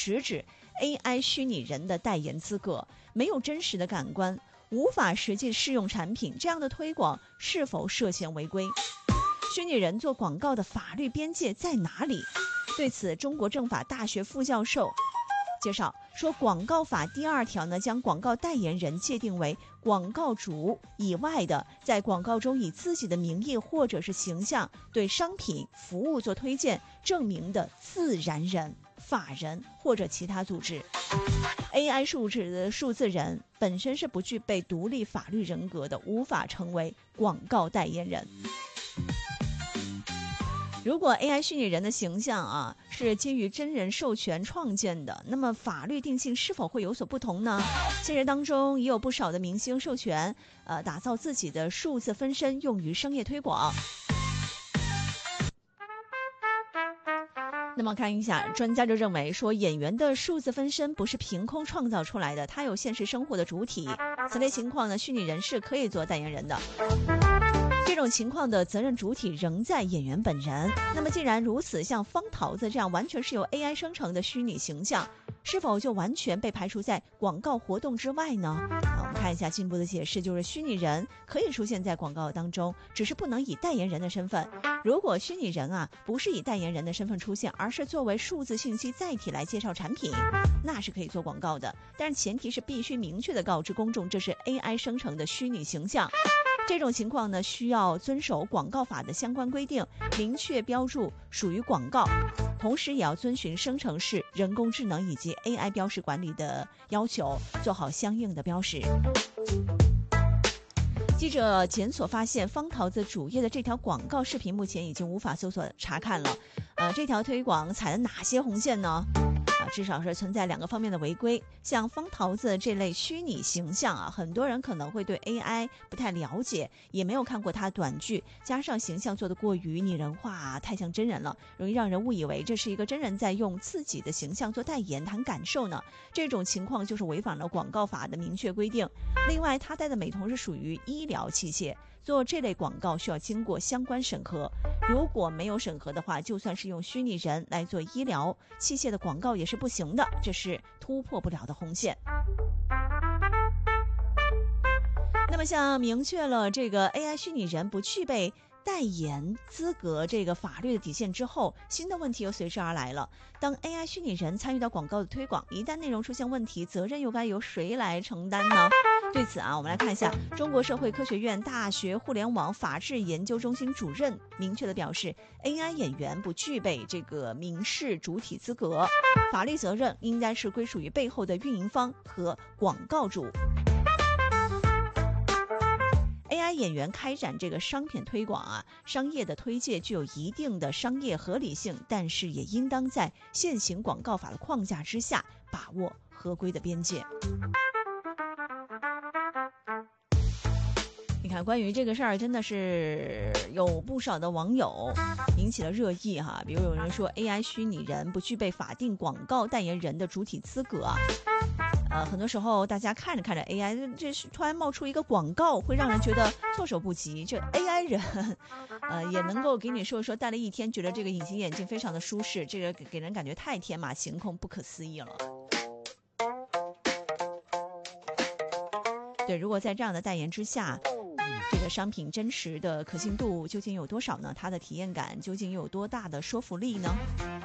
直指 AI 虚拟人的代言资格，没有真实的感官，无法实际试用产品，这样的推广是否涉嫌违规？虚拟人做广告的法律边界在哪里？对此，中国政法大学副教授介绍说，广告法第2条呢，将广告代言人界定为广告主以外的，在广告中以自己的名义或者是形象对商品、服务做推荐证明的自然人、法人或者其他组织。AI 数字人本身是不具备独立法律人格的，无法成为广告代言人。如果 AI 虚拟人的形象是基于真人授权创建的，那么法律定性是否会有所不同呢？现实当中也有不少的明星授权打造自己的数字分身用于商业推广。那么看一下，专家就认为说，演员的数字分身不是凭空创造出来的，它有现实生活的主体。此类情况呢，虚拟人是可以做代言人的。这种情况的责任主体仍在演员本人。那么既然如此，像方桃子这样完全是由 AI 生成的虚拟形象，是否就完全被排除在广告活动之外呢？我们看一下进一步的解释，就是虚拟人可以出现在广告当中，只是不能以代言人的身份。如果虚拟人不是以代言人的身份出现，而是作为数字信息载体来介绍产品，那是可以做广告的，但是前提是必须明确的告知公众这是 AI 生成的虚拟形象。这种情况呢，需要遵守广告法的相关规定，明确标注属于广告，同时也要遵循生成式人工智能以及 AI 标识管理的要求，做好相应的标识。记者检索发现，方桃子主页的这条广告视频目前已经无法搜索查看了。这条推广踩了哪些红线呢？至少是存在2个方面的违规。像方桃子这类虚拟形象很多人可能会对 AI 不太了解，也没有看过它短剧，加上形象做得过于拟人化太像真人了，容易让人误以为这是一个真人在用自己的形象做代言谈感受呢。这种情况就是违反了广告法的明确规定。另外，他戴的美瞳是属于医疗器械，做这类广告需要经过相关审核，如果没有审核的话，就算是用虚拟人来做医疗器械的广告也是不行的，这是突破不了的红线。那么像明确了这个 AI 虚拟人不具备代言资格这个法律的底线之后，新的问题又随之而来了。当 AI 虚拟人参与到广告的推广，一旦内容出现问题，责任又该由谁来承担呢？对此我们来看一下，中国社会科学院大学互联网法治研究中心主任明确的表示， AI 演员不具备这个民事主体资格，法律责任应该是归属于背后的运营方和广告主。AI 演员开展这个商品推广商业的推介具有一定的商业合理性，但是也应当在现行广告法的框架之下把握合规的边界。你看，关于这个事儿真的是有不少的网友引起了热议比如有人说 AI 虚拟人不具备法定广告代言人的主体资格很多时候大家看着看着 AI 这是突然冒出一个广告，会让人觉得措手不及。这 AI 人也能够给你说戴了一天觉得这个隐形眼镜非常的舒适，这个给人感觉太天马行空不可思议了。对，如果在这样的代言之下，这个商品真实的可信度究竟有多少呢？它的体验感究竟有多大的说服力呢？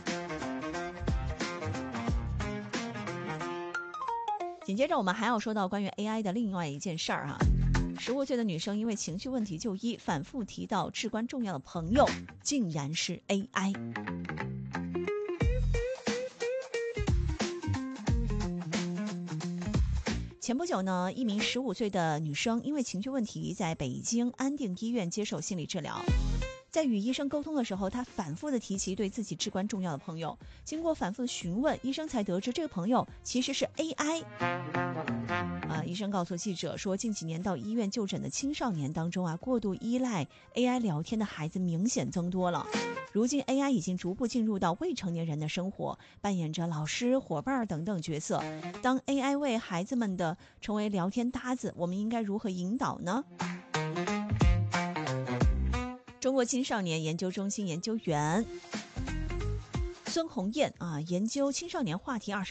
紧接着我们还要说到关于 AI 的另外一件事儿15岁的女生因为情绪问题就医，反复提到至关重要的朋友竟然是 AI。前不久呢，一名15岁的女生因为情绪问题在北京安定医院接受心理治疗。在与医生沟通的时候，她反复的提及对自己至关重要的朋友。经过反复的询问，医生才得知这个朋友其实是 AI。医生告诉记者说，近几年到医院就诊的青少年当中过度依赖 AI 聊天的孩子明显增多了。如今 AI 已经逐步进入到未成年人的生活，扮演着老师、伙伴等等角色。当 AI 为孩子们的成为聊天搭子，我们应该如何引导呢？中国青少年研究中心研究员孙红艳研究青少年话题